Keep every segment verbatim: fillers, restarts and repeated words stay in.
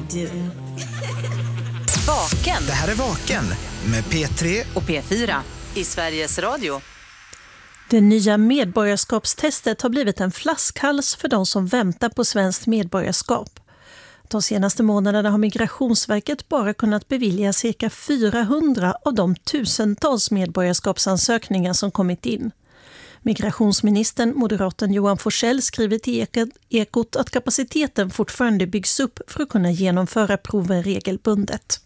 du. Vaken. Det här är Vaken med P tre och P fyra i Sveriges Radio. Det nya medborgarskapstestet har blivit en flaskhals för de som väntar på svenskt medborgarskap. De senaste månaderna har Migrationsverket bara kunnat bevilja cirka fyrahundra av de tusentals medborgarskapsansökningar som kommit in. Migrationsministern, moderaten Johan Forssell, skriver till Ekot att kapaciteten fortfarande byggs upp för att kunna genomföra proven regelbundet.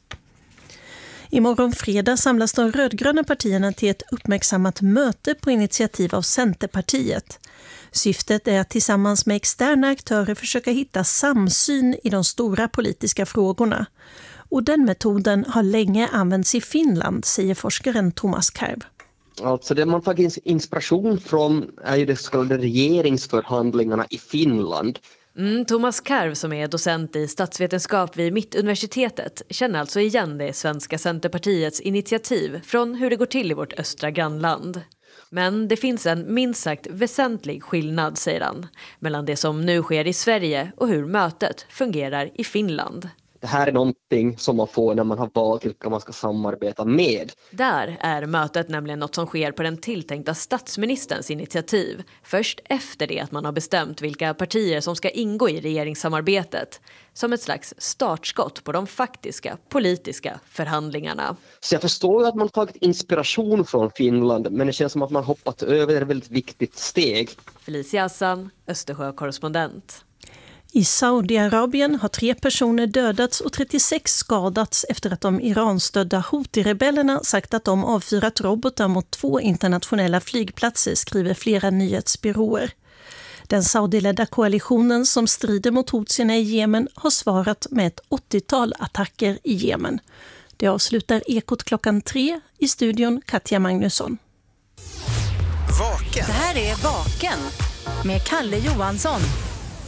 Imorgon fredag samlas de rödgröna partierna till ett uppmärksammat möte på initiativ av Centerpartiet. Syftet är att tillsammans med externa aktörer försöka hitta samsyn i de stora politiska frågorna. Och den metoden har länge använts i Finland, säger forskaren Thomas Karv. Alltså det man tagit inspiration från är ju de så kallade regeringsförhandlingarna i Finland. Mm, Thomas Karv, som är docent i statsvetenskap vid Mittuniversitetet, känner alltså igen det svenska Centerpartiets initiativ från hur det går till i vårt östra grannland. Men det finns en minst sagt väsentlig skillnad, säger han, mellan det som nu sker i Sverige och hur mötet fungerar i Finland. Det här är någonting som man får när man har valt vilka man ska samarbeta med. Där är mötet nämligen något som sker på den tilltänkta statsministerns initiativ. Först efter det att man har bestämt vilka partier som ska ingå i regeringssamarbetet. Som ett slags startskott på de faktiska politiska förhandlingarna. Så jag förstår att man tagit inspiration från Finland, men det känns som att man hoppat över ett väldigt viktigt steg. Felicia Hassan, Östersjö-korrespondent. I Saudiarabien har tre personer dödats och trettiosex skadats efter att de Iranstödda Houthi-rebellerna sagt att de avfyrat robotar mot två internationella flygplatser, skriver flera nyhetsbyråer. Den saudiledda koalitionen som strider mot Houthierna i Jemen har svarat med ett åttiotal attacker i Jemen. Det avslutar Ekot klockan tre, i studion Katja Magnusson. Vaken. Det här är Vaken med Kalle Johansson.